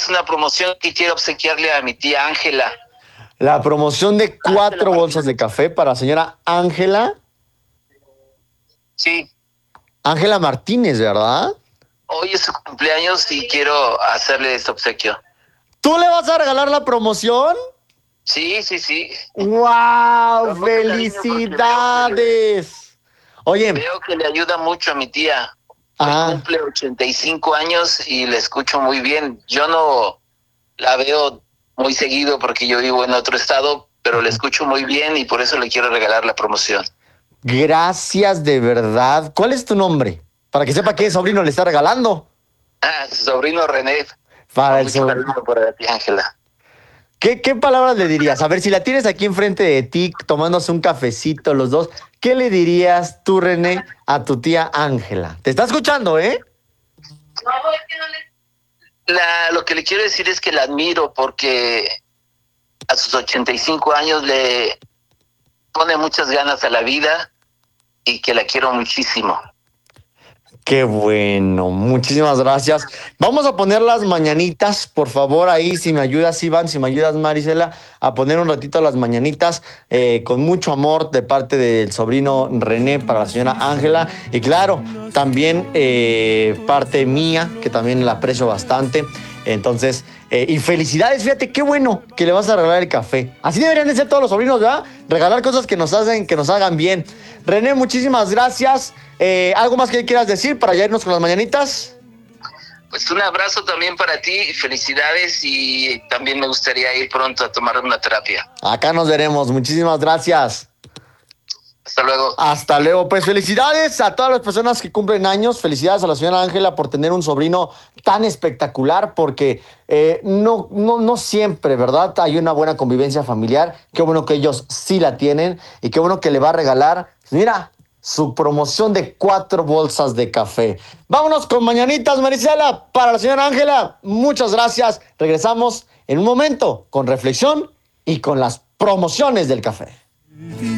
es una promoción que quiero obsequiarle a mi tía Ángela. La promoción de 4 bolsas de café para la señora Ángela. Sí, Ángela Martínez, ¿verdad? hoy es su cumpleaños y quiero hacerle este obsequio. ¿Tú le vas a regalar la promoción? Sí, sí, sí. ¡Wow! Con mucho cariño, porque ¡Felicidades! Oye, veo que le ayuda mucho a mi tía. Hoy ah, cumple 85 años y le escucho muy bien. Yo no la veo muy seguido porque yo vivo en otro estado, pero le escucho muy bien y por eso le quiero regalar la promoción. gracias de verdad. ¿Cuál es tu nombre? Para que sepa qué sobrino le está regalando. Su sobrino René, Para con el mucho sobrino. cariño para ti, Ángela. ¿Qué palabras le dirías? A ver, si la tienes aquí enfrente de ti, tomándose un cafecito los dos, ¿qué le dirías tú, René, a tu tía Ángela? Te está escuchando, ¿eh? Lo que le quiero decir es que la admiro porque a sus 85 años le pone muchas ganas a la vida y que la quiero muchísimo. Qué bueno, muchísimas gracias. Vamos a poner las mañanitas, por favor, ahí, si me ayudas, Iván, si me ayudas, Marisela, a poner un ratito las mañanitas con mucho amor de parte del sobrino René para la señora Ángela. Y claro, también parte mía, que también la aprecio bastante. Entonces, y felicidades, fíjate, qué bueno que le vas a regalar el café. Así deberían de ser todos los sobrinos, ¿verdad? Regalar cosas que nos hacen, que nos hagan bien. René, muchísimas gracias. ¿Algo más que quieras decir para ya irnos con las mañanitas? Pues un abrazo también para ti, felicidades y también me gustaría ir pronto a tomar una terapia. Acá nos veremos. Muchísimas gracias. Hasta luego. Hasta luego. Pues felicidades a todas las personas que cumplen años. Felicidades a la señora Ángela por tener un sobrino tan espectacular, porque no siempre, ¿verdad? Hay una buena convivencia familiar. Qué bueno que ellos sí la tienen y qué bueno que le va a regalar, mira, su promoción de 4 bolsas de café. Vámonos con mañanitas, Marisela, para la señora Ángela. Muchas gracias. Regresamos en un momento con reflexión y con las promociones del café.